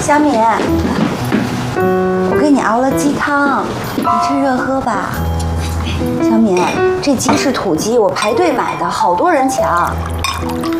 小敏，我给你熬了鸡汤，你趁热喝吧。小敏，这鸡是土鸡，我排队买的，好多人抢。